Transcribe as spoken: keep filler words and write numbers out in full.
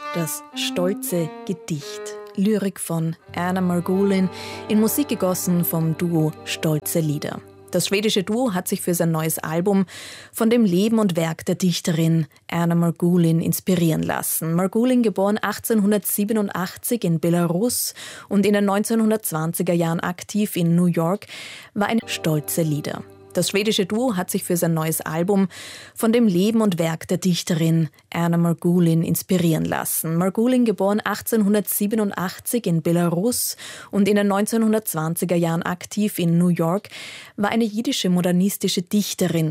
Das stolze Gedicht. Lyrik von Anna Margolin, in Musik gegossen vom Duo Stolze Lieder. Das schwedische Duo hat sich für sein neues Album von dem Leben und Werk der Dichterin Anna Margolin inspirieren lassen. Margolin, geboren achtzehnhundertsiebenundachtzig in Belarus und in den neunzehnhundertzwanziger Jahren aktiv in New York, war eine Stolze Lieder. Das schwedische Duo hat sich für sein neues Album von dem Leben und Werk der Dichterin Anna Margolin inspirieren lassen. Margolin, geboren achtzehnhundertsiebenundachtzig in Belarus und in den neunzehnhundertzwanziger Jahren aktiv in New York, war eine jiddische modernistische Dichterin.